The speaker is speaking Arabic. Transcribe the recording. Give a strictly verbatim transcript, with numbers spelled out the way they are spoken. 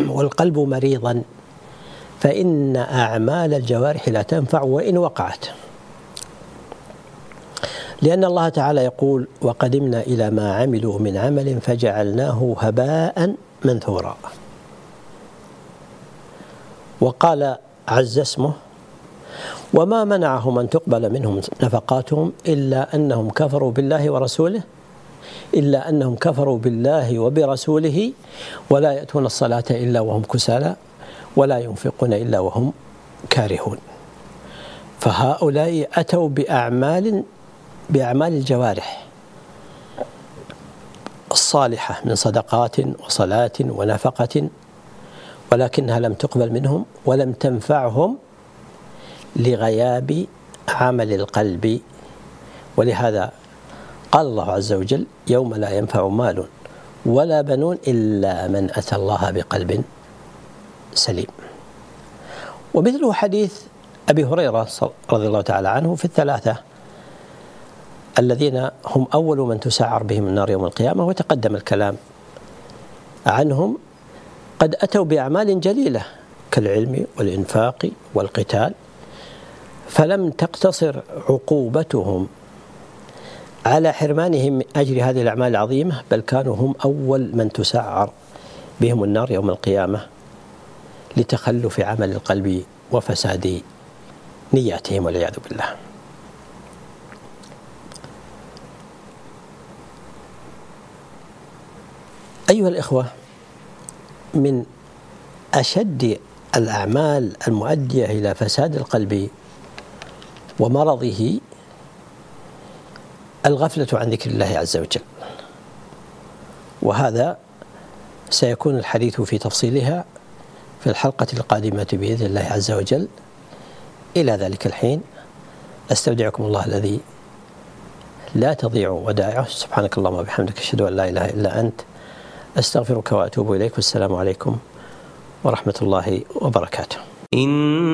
والقلب مريضا فإن أعمال الجوارح لا تنفع وإن وقعت، لأن الله تعالى يقول: وقدمنا إلى ما عملوا من عمل فجعلناه هباء منثورا. وقال عز اسمه: وما منعهم أن تقبل منهم نفقاتهم إلا أنهم كفروا بالله ورسوله إلا أنهم كفروا بالله وبرسوله ولا يأتون الصلاة إلا وهم كسالى ولا ينفقون إلا وهم كارهون. فهؤلاء أتوا بأعمال بأعمال الجوارح الصالحة من صدقات وصلاة ونفقة، ولكنها لم تقبل منهم ولم تنفعهم لغياب عمل القلب. ولهذا قال الله عز وجل: يوم لا ينفع مال ولا بنون إلا من أتى الله بقلب سليم. ومثله حديث أبي هريرة رضي الله تعالى عنه في الثلاثة الذين هم أول من تسعر بهم النار يوم القيامة، وتقدم الكلام عنهم. قد أتوا بأعمال جليلة كالعلم والإنفاق والقتال، فلم تقتصر عقوبتهم على حرمانهم من أجر هذه الأعمال العظيمة، بل كانوا هم أول من تسعر بهم النار يوم القيامة لتخلف عمل القلب وفساد نياتهم والعياذ بالله. أيها الإخوة، من أشد الأعمال المؤدية إلى فساد القلب ومرضه الغفلة عن ذكر الله عز وجل، وهذا سيكون الحديث في تفصيلها في الحلقة القادمة بإذن الله عز وجل. إلى ذلك الحين أستودعكم الله الذي لا تضيع ودائعه. سبحانك اللهم وبحمدك، أشهد أن لا إله إلا أنت، أستغفرك وأتوب إليك، والسلام عليكم ورحمة الله وبركاته.